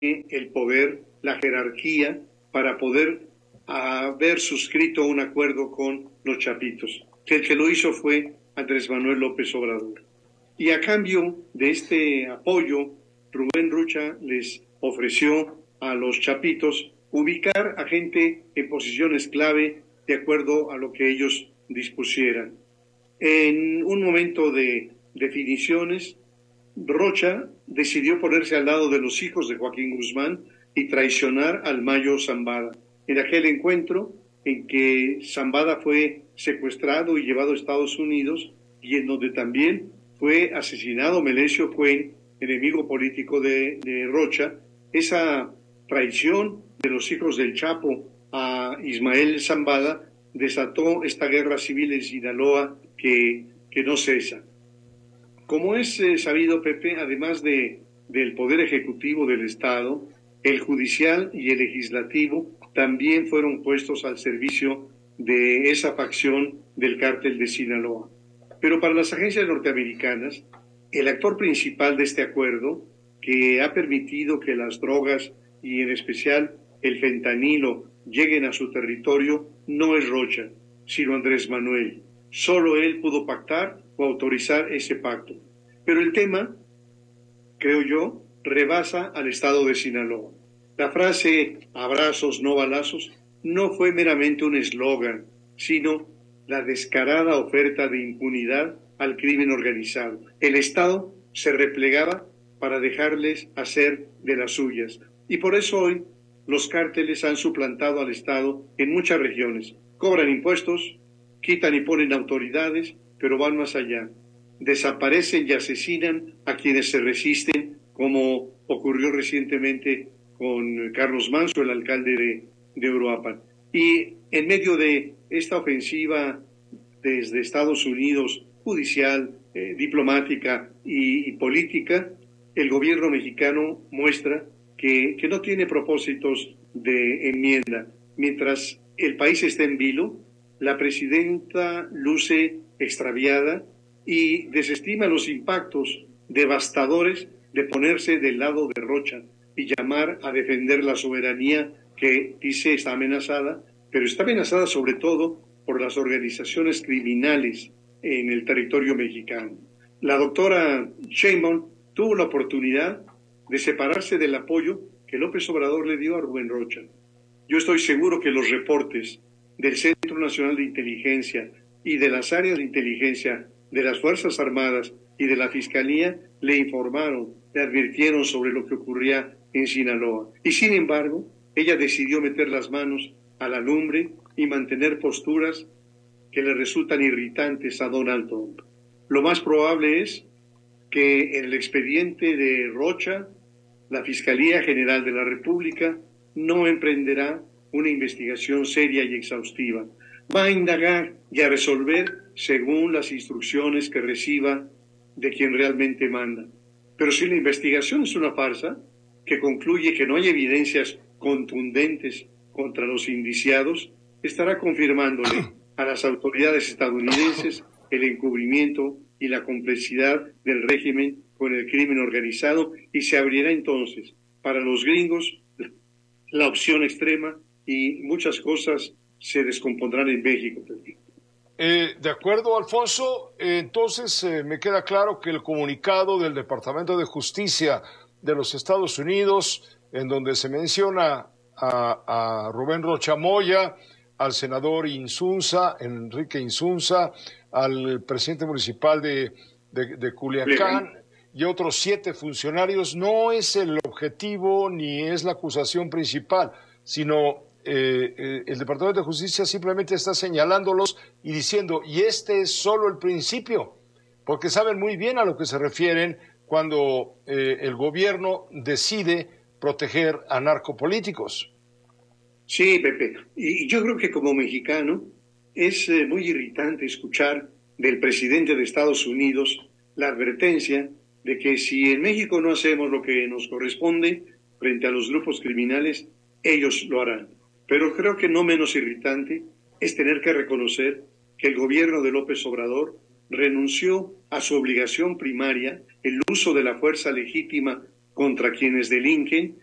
el poder, la jerarquía, para poder haber suscrito un acuerdo con los chapitos. Que el que lo hizo fue Andrés Manuel López Obrador. Y a cambio de este apoyo, Rubén Rocha les ofreció a los chapitos ubicar a gente en posiciones clave de acuerdo a lo que ellos dispusieran. En un momento de definiciones, Rocha decidió ponerse al lado de los hijos de Joaquín Guzmán y traicionar al Mayo Zambada. En aquel encuentro en que Zambada fue secuestrado y llevado a Estados Unidos y en donde también fue asesinado Melesio Cuen, enemigo político de Rocha, esa traición de los hijos del Chapo a Ismael Zambada desató esta guerra civil en Sinaloa que no cesa. Como es sabido, Pepe, además del Poder Ejecutivo del Estado, el Judicial y el Legislativo también fueron puestos al servicio de esa facción del cártel de Sinaloa. Pero para las agencias norteamericanas, el actor principal de este acuerdo, que ha permitido que las drogas y en especial el fentanilo lleguen a su territorio, no es Rocha, sino Andrés Manuel. Solo él pudo pactar o autorizar ese pacto. Pero el tema, creo yo, rebasa al estado de Sinaloa. La frase "abrazos, no balazos" no fue meramente un eslogan, sino la descarada oferta de impunidad al crimen organizado. El Estado se replegaba para dejarles hacer de las suyas. Y por eso hoy los cárteles han suplantado al Estado en muchas regiones. Cobran impuestos, quitan y ponen autoridades, pero van más allá. Desaparecen y asesinan a quienes se resisten, como ocurrió recientemente con Carlos Manso, el alcalde de Uruapan. Y en medio de esta ofensiva desde Estados Unidos, judicial, diplomática y política, el gobierno mexicano muestra que no tiene propósitos de enmienda. Mientras el país está en vilo, la presidenta luce extraviada y desestima los impactos devastadores de ponerse del lado de Rocha y llamar a defender la soberanía que dice está amenazada, pero está amenazada sobre todo por las organizaciones criminales en el territorio mexicano. La doctora Sheinbaum tuvo la oportunidad de separarse del apoyo que López Obrador le dio a Rubén Rocha. Yo estoy seguro que los reportes del Centro Nacional de Inteligencia y de las áreas de inteligencia de las Fuerzas Armadas y de la Fiscalía le informaron, le advirtieron sobre lo que ocurría en Sinaloa. Y sin embargo, ella decidió meter las manos a la lumbre y mantener posturas que le resultan irritantes a Donald Trump. Lo más probable es que en el expediente de Rocha, la Fiscalía General de la República no emprenderá una investigación seria y exhaustiva. Va a indagar y a resolver según las instrucciones que reciba de quien realmente manda. Pero si la investigación es una farsa, que concluye que no hay evidencias contundentes contra los indiciados, estará confirmándole a las autoridades estadounidenses el encubrimiento y la complicidad del régimen con el crimen organizado, y se abrirá entonces para los gringos la opción extrema y muchas cosas se descompondrán en México. De acuerdo, Alfonso. Entonces me queda claro que el comunicado del Departamento de Justicia de los Estados Unidos, en donde se menciona a Rubén Rocha Moya, al senador Insunza, Enrique Insunza, al presidente municipal de Culiacán y otros 7 funcionarios, no es el objetivo ni es la acusación principal, sino el Departamento de Justicia simplemente está señalándolos y diciendo, y este es solo el principio, porque saben muy bien a lo que se refieren cuando el gobierno decide proteger a narcopolíticos. Sí, Pepe, y yo creo que como mexicano es muy irritante escuchar del presidente de Estados Unidos la advertencia de que si en México no hacemos lo que nos corresponde frente a los grupos criminales, ellos lo harán. Pero creo que no menos irritante es tener que reconocer que el gobierno de López Obrador renunció a su obligación primaria, el uso de la fuerza legítima contra quienes delinquen,